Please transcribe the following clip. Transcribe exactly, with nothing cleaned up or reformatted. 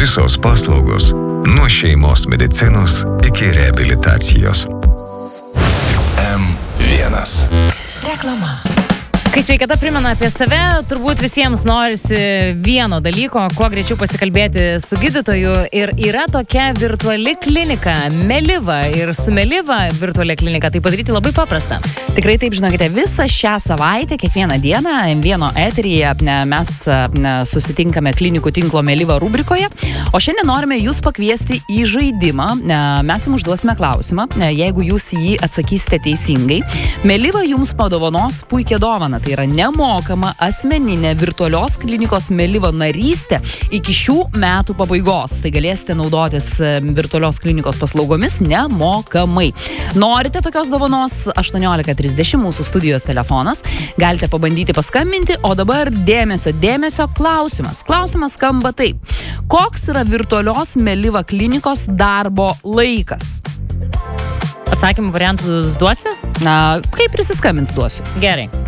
Visos paslaugos nuo šeimos medicinos iki reabilitacijos. M vienas. Reklama. Kai sveikata primena apie save, turbūt visiems norisi vieno dalyko, kuo greičiau pasikalbėti su gydytoju. Ir yra tokia virtuali klinika Meliva. Ir su Meliva virtuali klinika tai padaryti labai paprasta. Tikrai taip, žinokite, visą šią savaitę, kiekvieną dieną M vienas eteryje mes susitinkame klinikų tinklo Meliva rubrikoje. O šiandien norime jūs pakviesti į žaidimą. Mes jums užduosime klausimą. Jeigu jūs jį atsakysite teisingai, Meliva jums padovanos puikią dovaną. Tai yra nemokama asmeninė virtualios klinikos Meliva narystė iki šių metų pabaigos. Tai galėsite naudotis virtualios klinikos paslaugomis nemokamai. Norite tokios dovanos? aštuoniolika trisdešimt mūsų studijos telefonas. Galite pabandyti paskambinti, o dabar dėmesio, dėmesio klausimas. Klausimas skamba taip. Koks yra virtualios Meliva klinikos darbo laikas? Atsakymų variantus duosi? Na, kaip prisiskambins duosiu? Gerai.